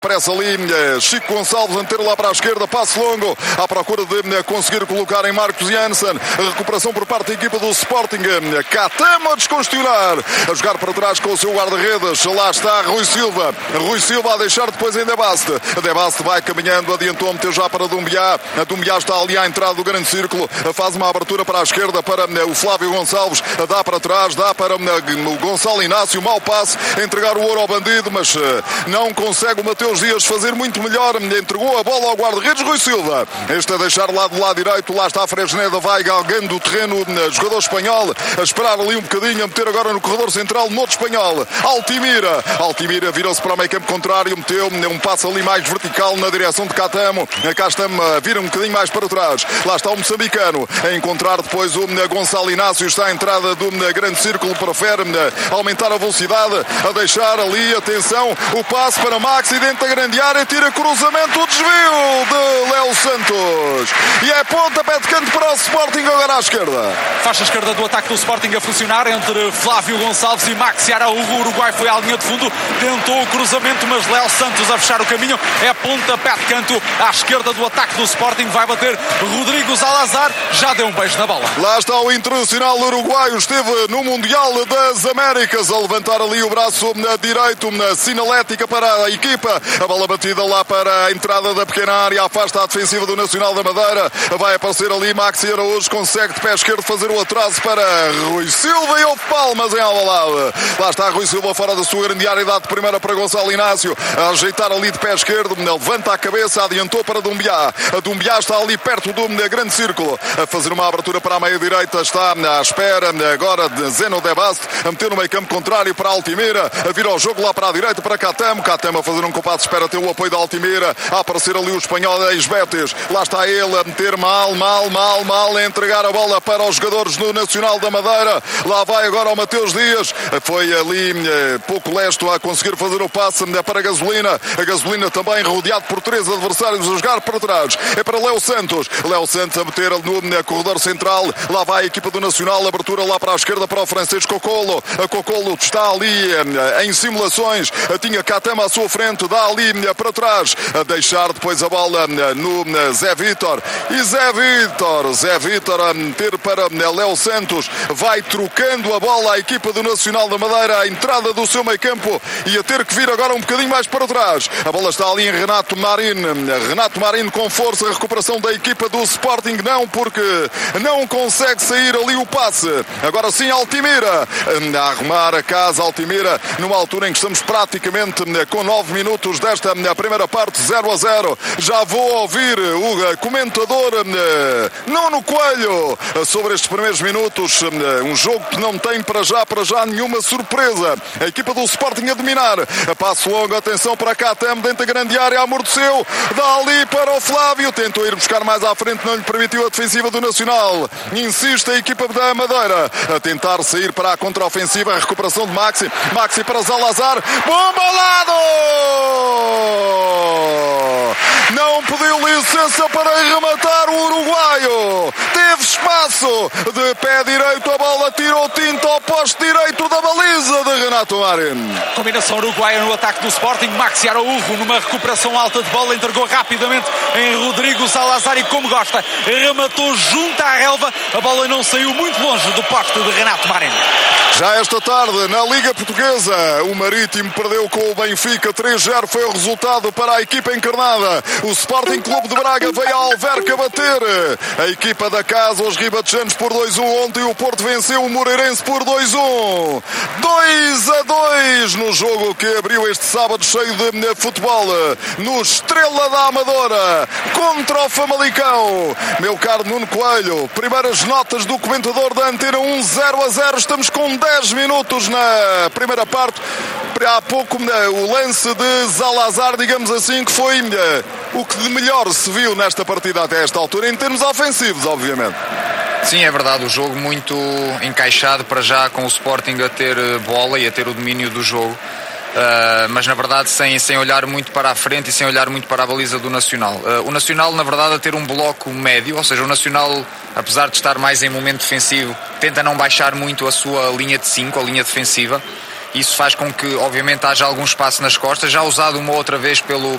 Aparece ali Chico Gonçalves a meter lá para a esquerda, passe longo à procura de conseguir colocar em Marcos Jansen. A recuperação por parte da equipa do Sporting. Catamo a descongestionar, a jogar para trás com o seu guarda-redes. Lá está Rui Silva. Rui Silva a deixar depois em Debaste. Debaste vai caminhando, adiantou, meteu já para Dumbiá. A Dumbiá está ali à entrada do grande círculo. Faz uma abertura para a esquerda para o Flávio Gonçalves. Dá para trás, dá para o Gonçalo Inácio. Mau passe, entregar o ouro ao bandido, mas não consegue o Mateus Dias fazer muito melhor. Entregou a bola ao guarda-redes Rui Silva. Este a deixar lá do lado direito. Lá está Fresneda, vai galgando o terreno. Jogador espanhol a esperar ali um bocadinho, a meter agora no corredor central no outro espanhol. Altimira virou-se para o meio campo contrário, meteu um passo ali mais vertical na direção de Catamo. Catamo vira um bocadinho mais para trás. Lá está o moçambicano a encontrar depois o Gonçalo Inácio. Está à entrada do grande círculo, prefere aumentar a velocidade, a deixar ali, atenção, o passe para Maxi dentro da grande área, tira cruzamento, o desvio de Léo Santos e é pontapé de canto para o Sporting agora à esquerda. Faixa esquerda do ataque do Sporting a funcionar entre Flávio Gonçalves e Maxi Araújo. O Uruguai foi à linha de fundo, tentou o cruzamento, mas Léo Santos a fechar o caminho. É pontapé de canto à esquerda do ataque do Sporting. Vai bater Rodrigo Salazar, já deu um beijo na bola. Lá está o internacional uruguaio, esteve no Mundial das Américas a levantar ali o braço direito, sinalética para a equipa. A bola batida lá para a entrada da pequena área, afasta a defensiva do Nacional da Madeira. Vai aparecer ali Maxi Araújo, consegue de pé esquerdo fazer o atraso para Rui Silva e houve palmas em Alvalade. Lá está Rui Silva fora da sua grande área, dá de primeira para Gonçalo Inácio, a ajeitar ali de pé esquerdo, levanta a cabeça, adiantou para Dumbiá. A Dumbiá está ali perto do grande círculo, a fazer uma abertura para a meia direita, está à espera agora de Zeno Debaste, a meter no meio campo contrário para Altimira, a vir ao jogo lá para a direita para Catamo a fazer um compasso de espera, ter o apoio da Altimira, a aparecer ali o espanhol ex-Betis. Lá está ele a meter mal, a entregar a bola para os jogadores do Nacional da Madeira. Lá vai agora o Mateus Dias, foi ali pouco lesto a conseguir fazer o passe para a Gasolina. A Gasolina também rodeado por 3 adversários a jogar para trás. É para Léo Santos a meter no corredor central. Lá vai a equipa do Nacional, abertura lá para a esquerda para o francês Cocolo. A Cocolo está ali em simulações, tinha Catamo à sua frente, dá ali para trás, a deixar depois a bola no Zé Vítor. E Zé Vítor a meter para Léo Santos, vai trocando a bola à equipa do Nacional da Madeira, à entrada do seu meio campo e a ter que vir agora um bocadinho mais para trás. A bola está ali em Renato Marinho com força, a recuperação da equipa do Sporting, não, porque não consegue sair ali o passe. Agora sim Altimira a arrumar a casa, Altimira numa altura em que estamos praticamente com 9 minutos desta primeira parte, 0-0. Já vou ouvir o comentador Nuno Coelho sobre estes primeiros minutos. Um jogo que não tem para já nenhuma surpresa. A equipa do Sporting a dominar. A passo longo, atenção para Catamo dentro da grande área, amorteceu, dá ali para o Flávio, tentou ir buscar mais à frente, não lhe permitiu a defensiva do Nacional. Insiste a equipa da Madeira a tentar sair para a contraofensiva, a recuperação de Maxi para Salazar, bomba ao lado! Não pediu licença para rematar o uruguaio, teve espaço, de pé direito a bola tirou tinta ao poste direito da baliza de Renato Marinho. Combinação uruguaia no ataque do Sporting. Maxi Araújo numa recuperação alta de bola, entregou rapidamente em Rodrigo Salazar e como gosta, rematou junto à relva, a bola não saiu muito longe do poste de Renato Marinho. Já esta tarde na Liga Portuguesa o Marítimo perdeu com o Benfica, 3-0 foi o resultado para a equipa encarnada. O Sporting Clube de Braga veio a Alverca bater a equipa da casa, os ribatejanos por 2-1. Ontem o Porto venceu o Moreirense por 2-1. 2-2 no jogo que abriu este sábado cheio de futebol no Estrela da Amadora contra o Famalicão. Meu caro Nuno Coelho, primeiras notas do comentador da Antena 1, 0-0. Estamos com 10 minutos na primeira parte. Há pouco o lance de Salazar, digamos assim, que foi o que de melhor se viu nesta partida até esta altura, em termos ofensivos, obviamente. Sim, é verdade, o jogo muito encaixado para já, com o Sporting a ter bola e a ter o domínio do jogo. Mas na verdade sem olhar muito para a frente e sem olhar muito para a baliza do Nacional. O Nacional, na verdade, a ter um bloco médio, ou seja, o Nacional, apesar de estar mais em momento defensivo, tenta não baixar muito a sua linha de 5, a linha defensiva, Isso faz com que, obviamente, haja algum espaço nas costas, já usado uma outra vez pelo